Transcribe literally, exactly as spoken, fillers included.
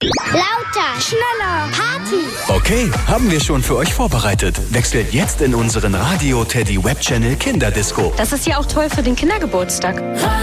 Lauter, schneller, Party. Okay, haben wir schon für euch vorbereitet. Wechselt jetzt in unseren Radio Teddy Webchannel Kinderdisco. Das ist ja auch toll für den Kindergeburtstag.